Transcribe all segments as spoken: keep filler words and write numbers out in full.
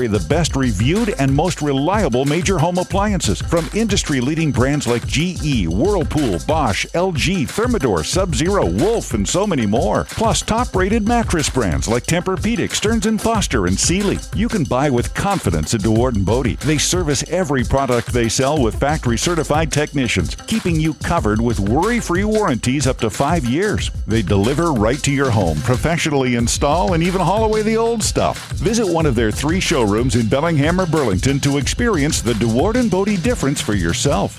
the best reviewed and most reliable major home appliances from industry-leading brands like G E, Whirlpool, Bosch, L G, Thermador, Sub-Zero, Wolf, and so many more. Plus top-rated mattress brands like Tempur-Pedic, Stearns and Foster, and Sealy. You can buy with confidence at DeWard and Bodie. They service every product they sell with factory-certified technicians, keeping you covered with worry-free warranties up to five years. They deliver right to your home, professionally install, and even haul away the old stuff. Visit one of their three showrooms in Bellingham or Burlington to experience the DeWard and Bodie difference for yourself.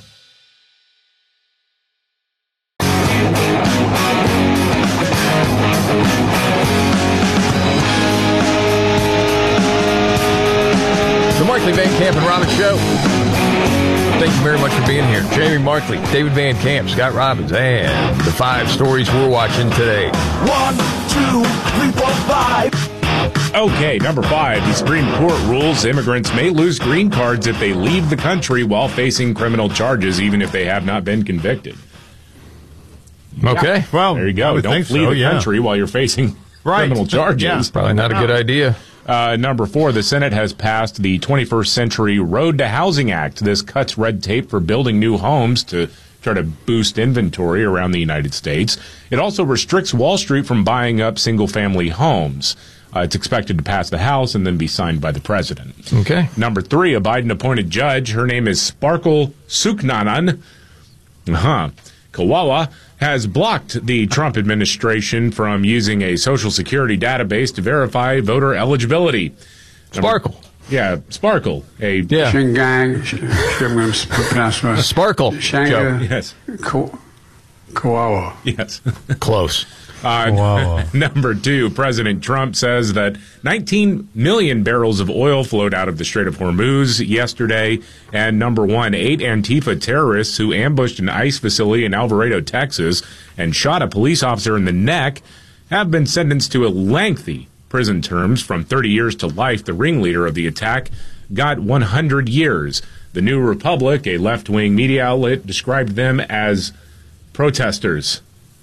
The Markley, Van Camp, and Robbins Show. Thank you very much for being here. Jamie Markley, David Van Camp, Scott Robbins, and the five stories we're watching today. One, two, three, four, five. Okay, number five, the Supreme Court rules immigrants may lose green cards if they leave the country while facing criminal charges, even if they have not been convicted. Okay. Yeah. Well, there you go. Don't flee so, the yeah. country while you're facing right. criminal charges. Yeah. Probably not a good idea. Uh, number four, the Senate has passed the twenty-first Century Road to Housing Act. This cuts red tape for building new homes to try to boost inventory around the United States. It also restricts Wall Street from buying up single-family homes. Uh, it's expected to pass the House and then be signed by the president. Okay. Number three, a Biden-appointed judge. Her name is Sparkle Suknanan. Uh-huh. Kawawa has blocked the Trump administration from using a Social Security database to verify voter eligibility. Sparkle. Number, yeah, Sparkle. A Yeah. Shanghai, Sparkle. Shanghai, Yes. Kawawa. Yes. Close. Uh, Wow. Number two, President Trump says that nineteen million barrels of oil flowed out of the Strait of Hormuz yesterday. And number one, eight Antifa terrorists who ambushed an ICE facility in Alvarado, Texas, and shot a police officer in the neck have been sentenced to a lengthy prison terms from thirty years to life. The ringleader of the attack got one hundred years. The New Republic, a left-wing media outlet, described them as protesters.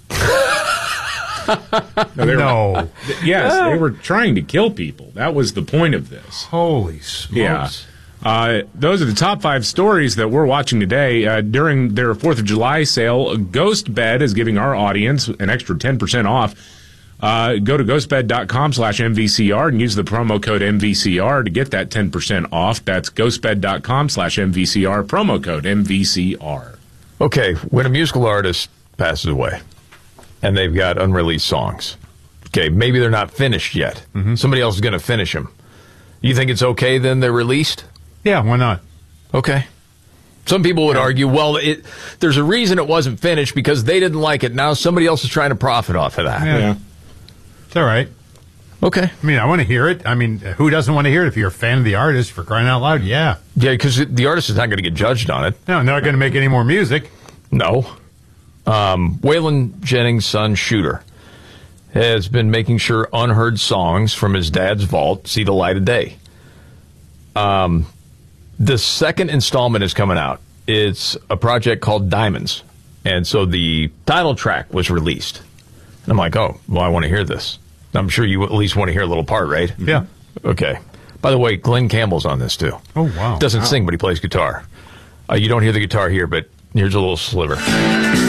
No. They were, No. yes, they were trying to kill people. That was the point of this. Holy smokes. Yeah. Uh, those are the top five stories that we're watching today. Uh, during their fourth of July sale, GhostBed is giving our audience an extra ten percent off. Uh, go to ghostbed.com slash MVCR and use the promo code M V C R to get that ten percent off. That's ghostbed.com slash MVCR, promo code M V C R. Okay, when a musical artist passes away and they've got unreleased songs, okay, maybe they're not finished yet. Mm-hmm. Somebody else is going to finish them. You think it's okay then they're released? Yeah, why not? Okay. Some people would argue, well, it, there's a reason it wasn't finished because they didn't like it. Now somebody else is trying to profit off of that. Yeah. Yeah. It's all right. Okay. I mean, I want to hear it. I mean, who doesn't want to hear it if you're a fan of the artist, for crying out loud? Yeah. Yeah, because the artist is not going to get judged on it. No, not going to make any more music. No. Um, Waylon Jennings' son, Shooter, has been making sure unheard songs from his dad's vault see the light of day. Um, the second installment is coming out. It's a project called Diamonds. And so the title track was released. And I'm like, oh, well, I want to hear this. I'm sure you at least want to hear a little part, right? Yeah. Okay. By the way, Glenn Campbell's on this, too. Oh, wow. Doesn't Wow. sing, but he plays guitar. Uh, you don't hear the guitar here, but here's a little sliver.